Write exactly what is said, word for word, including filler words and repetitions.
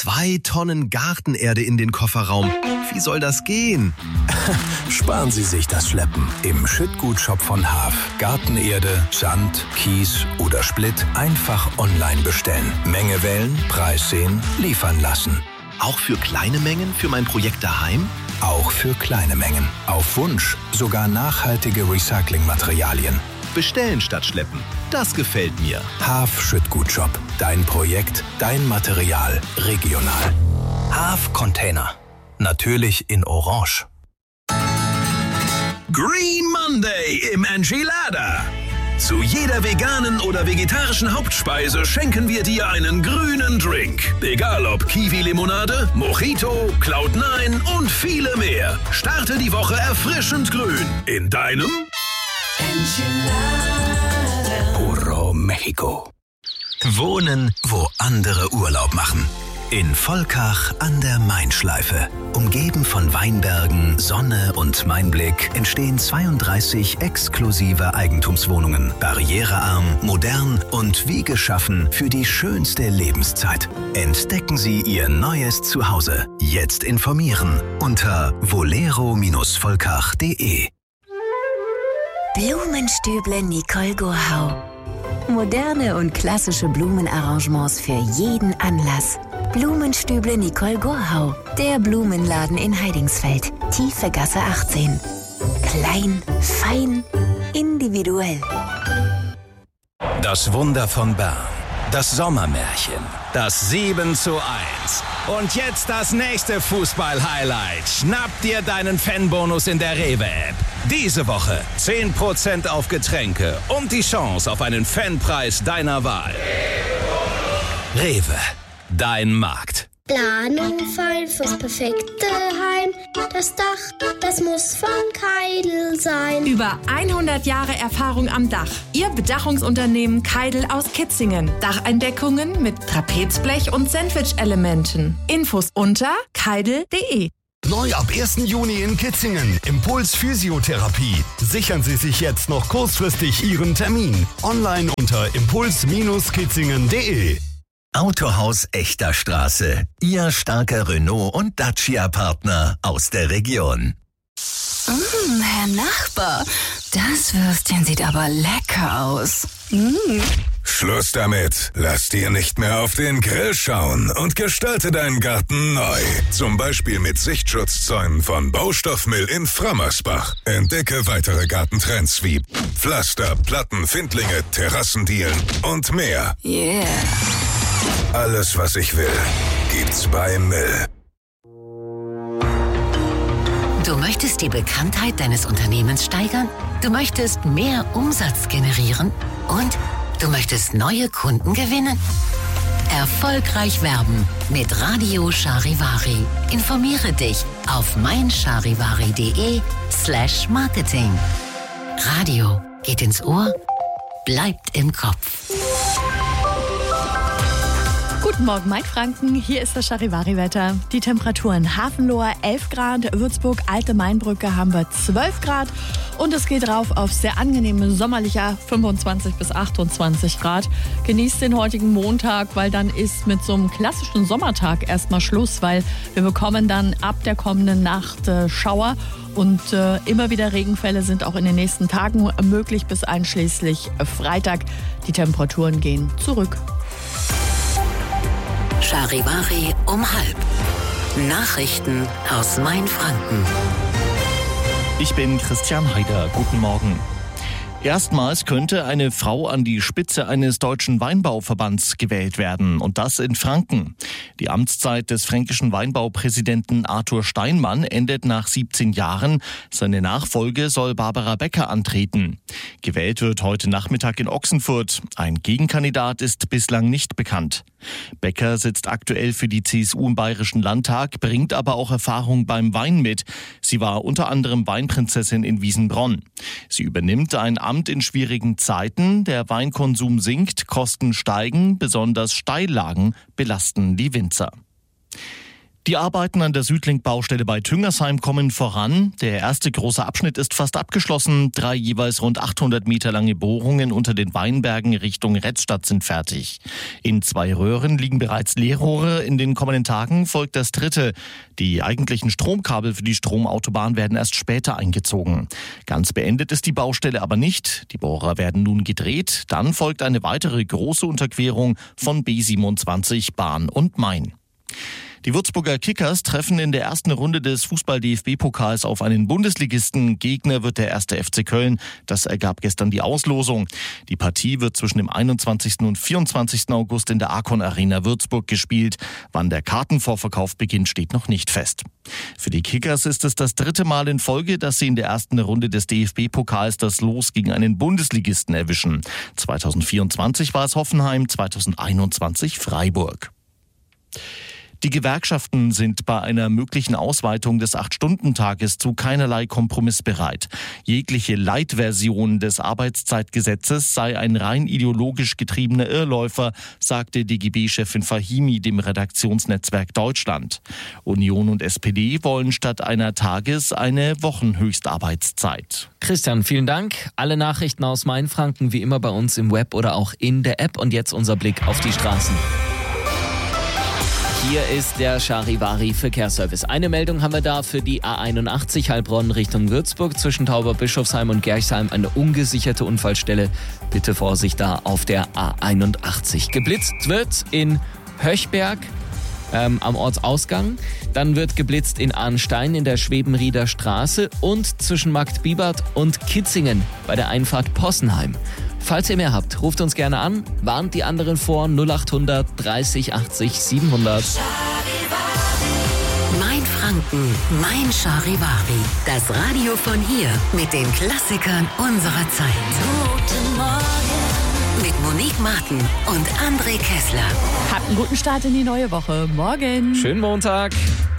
Zwei Tonnen Gartenerde in den Kofferraum. Wie soll das gehen? Sparen Sie sich das Schleppen. Im Schüttgut-Shop von Haaf. Gartenerde, Sand, Kies oder Splitt einfach online bestellen. Menge wählen, Preis sehen, liefern lassen. Auch für kleine Mengen für mein Projekt daheim? Auch für kleine Mengen. Auf Wunsch sogar nachhaltige Recyclingmaterialien. Bestellen statt schleppen. Das gefällt mir. Haaf Schüttgut-Shop. Dein Projekt, dein Material, regional. Haaf Container. Natürlich in Orange. Green Monday im Enchilada. Zu jeder veganen oder vegetarischen Hauptspeise schenken wir dir einen grünen Drink. Egal ob Kiwi-Limonade, Mojito, Cloud neun und viele mehr. Starte die Woche erfrischend grün. In deinem Enchilada. Puro Mexico. Wohnen, wo andere Urlaub machen. In Volkach an der Main-Schleife. Umgeben von Weinbergen, Sonne und Mainblick entstehen zweiunddreißig exklusive Eigentumswohnungen. Barrierearm, modern und wie geschaffen für die schönste Lebenszeit. Entdecken Sie Ihr neues Zuhause. Jetzt informieren unter volero volkach punkt de. Blumenstüble Nicole Gohau. Moderne und klassische Blumenarrangements für jeden Anlass. Blumenstüble Nicole Gohau. Der Blumenladen in Heidingsfeld. Tiefe Gasse achtzehn. Klein, fein, individuell. Das Wunder von Bern. Das Sommermärchen. Das sieben zu eins. Und jetzt das nächste Fußball-Highlight. Schnapp dir deinen Fanbonus in der Rewe-App. Diese Woche zehn Prozent auf Getränke und die Chance auf einen Fanpreis deiner Wahl. Rewe, dein Markt. Planung fein fürs perfekte Heim. Das Dach, das muss von Keidel sein. Über hundert Jahre Erfahrung am Dach. Ihr Bedachungsunternehmen Keidel aus Kitzingen. Dacheindeckungen mit Trapezblech und Sandwich-Elementen. Infos unter keidel punkt de. Neu ab ersten Juni in Kitzingen. Impuls Physiotherapie. Sichern Sie sich jetzt noch kurzfristig Ihren Termin. Online unter impuls kitzingen punkt de. Autohaus Echter Straße. Ihr starker Renault- und Dacia-Partner aus der Region. Mm, Herr Nachbar, das Würstchen sieht aber lecker aus. Mm. Schluss damit. Lass dir nicht mehr auf den Grill schauen und gestalte deinen Garten neu. Zum Beispiel mit Sichtschutzzäunen von Baustoffmill in Frammersbach. Entdecke weitere Gartentrends wie Pflaster, Platten, Findlinge, Terrassendielen und mehr. Yeah. Alles, was ich will, gibt's bei Mill. Du möchtest die Bekanntheit deines Unternehmens steigern? Du möchtest mehr Umsatz generieren? Und du möchtest neue Kunden gewinnen? Erfolgreich werben mit Radio Charivari. Informiere dich auf meincharivari.de slash marketing. Radio geht ins Ohr, bleibt im Kopf. Guten Morgen, Mike Franken. Hier ist das Charivari-Wetter. Die Temperaturen: Hafenloher elf Grad, Würzburg, Alte Mainbrücke haben wir zwölf Grad. Und es geht rauf auf sehr angenehme sommerlicher fünfundzwanzig bis achtundzwanzig Grad. Genießt den heutigen Montag, weil dann ist mit so einem klassischen Sommertag erstmal Schluss, weil wir bekommen dann ab der kommenden Nacht äh, Schauer. Und äh, immer wieder Regenfälle sind auch in den nächsten Tagen möglich bis einschließlich Freitag. Die Temperaturen gehen zurück. Charivari um halb. Nachrichten aus Mainfranken. Ich bin Christian Heider. Guten Morgen. Erstmals könnte eine Frau an die Spitze eines deutschen Weinbauverbands gewählt werden, und das in Franken. Die Amtszeit des fränkischen Weinbaupräsidenten Arthur Steinmann endet nach siebzehn Jahren. Seine Nachfolge soll Barbara Becker antreten. Gewählt wird heute Nachmittag in Ochsenfurt. Ein Gegenkandidat ist bislang nicht bekannt. Becker sitzt aktuell für die C S U im Bayerischen Landtag, bringt aber auch Erfahrung beim Wein mit. Sie war unter anderem Weinprinzessin in Wiesenbronn. Sie übernimmt ein Amt in schwierigen Zeiten. Der Weinkonsum sinkt, Kosten steigen, besonders Steillagen belasten die Winzer. Die Arbeiten an der Südlink-Baustelle bei Tüngersheim kommen voran. Der erste große Abschnitt ist fast abgeschlossen. Drei jeweils rund achthundert Meter lange Bohrungen unter den Weinbergen Richtung Retzstadt sind fertig. In zwei Röhren liegen bereits Leerrohre. In den kommenden Tagen folgt das dritte. Die eigentlichen Stromkabel für die Stromautobahn werden erst später eingezogen. Ganz beendet ist die Baustelle aber nicht. Die Bohrer werden nun gedreht. Dann folgt eine weitere große Unterquerung von B siebenundzwanzig Bahn und Main. Die Würzburger Kickers treffen in der ersten Runde des Fußball-D F B-Pokals auf einen Bundesligisten. Gegner wird der erste F C Köln. Das ergab gestern die Auslosung. Die Partie wird zwischen dem einundzwanzigsten und vierundzwanzigsten August in der Arcon Arena Würzburg gespielt. Wann der Kartenvorverkauf beginnt, steht noch nicht fest. Für die Kickers ist es das dritte Mal in Folge, dass sie in der ersten Runde des D F B-Pokals das Los gegen einen Bundesligisten erwischen. zweitausendvierundzwanzig war es Hoffenheim, zweitausendeinundzwanzig Freiburg. Die Gewerkschaften sind bei einer möglichen Ausweitung des acht-Stunden-Tages zu keinerlei Kompromiss bereit. Jegliche Light-Version des Arbeitszeitgesetzes sei ein rein ideologisch getriebener Irrläufer, sagte D G B-Chefin Fahimi dem Redaktionsnetzwerk Deutschland. Union und S P D wollen statt einer Tages- eine Wochenhöchstarbeitszeit. Christian, vielen Dank. Alle Nachrichten aus Mainfranken wie immer bei uns im Web oder auch in der App. Und jetzt unser Blick auf die Straßen. Hier ist der Charivari Verkehrsservice. Eine Meldung haben wir da für die A einundachtzig Heilbronn Richtung Würzburg. Zwischen Tauberbischofsheim und Gerchsheim eine ungesicherte Unfallstelle. Bitte Vorsicht da auf der A einundachtzig. Geblitzt wird in Höchberg ähm, am Ortsausgang. Dann wird geblitzt in Arnstein in der Schwebenrieder Straße und zwischen Marktbibert und Kitzingen bei der Einfahrt Possenheim. Falls ihr mehr habt, ruft uns gerne an, warnt die anderen vor null achthundert dreißig achtzig siebenhundert. Mainfranken, mein Charivari. Das Radio von hier mit den Klassikern unserer Zeit. Guten Morgen. Mit Monique Martin und André Kessler. Habt einen guten Start in die neue Woche. Morgen. Schönen Montag.